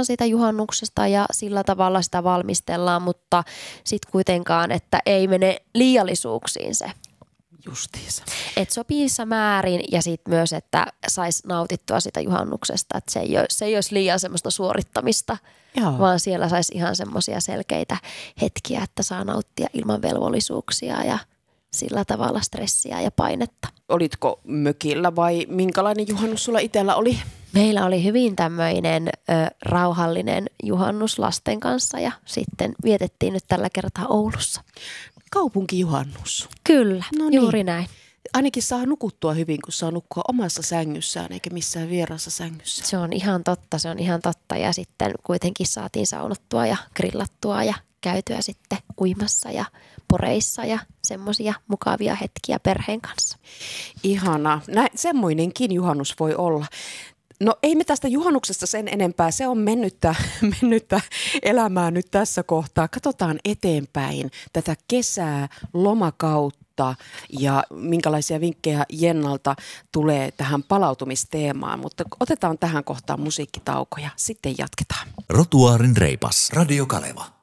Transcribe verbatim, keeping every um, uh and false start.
nautitaan siitä juhannuksesta ja sillä tavalla sitä valmistellaan, mutta sitten kuitenkaan, että ei mene liiallisuuksiin se. Justiinsa. Että sopivissa määrin ja sitten myös, että saisi nautittua sitä juhannuksesta, että se ei, ole, se ei olisi liian semmoista suorittamista, Joo. vaan siellä saisi ihan semmoisia selkeitä hetkiä, että saa nauttia ilman velvollisuuksia ja sillä tavalla stressiä ja painetta. Olitko mökillä vai minkälainen juhannus sulla itsellä oli? Meillä oli hyvin tämmöinen ö, rauhallinen juhannus lasten kanssa ja sitten vietettiin nyt tällä kertaa Oulussa. Kaupunkijuhannus. Kyllä, no niin. juuri näin. Ainakin saa nukuttua hyvin, kun saa nukkua omassa sängyssään eikä missään vieraassa sängyssä. Se on ihan totta, se on ihan totta. Ja sitten kuitenkin saatiin saunottua ja grillattua ja käytyä sitten uimassa ja poreissa ja semmoisia mukavia hetkiä perheen kanssa. Ihana. Nä, semmoinenkin juhannus voi olla. No ei me tästä juhannuksesta sen enempää. Se on mennyttä, mennyttä elämää nyt tässä kohtaa. Katsotaan eteenpäin tätä kesää, lomakautta ja minkälaisia vinkkejä Jennalta tulee tähän palautumisteemaan. Mutta otetaan tähän kohtaan musiikkitauko ja sitten jatketaan. Rotuaarin reipas. Radio Kaleva.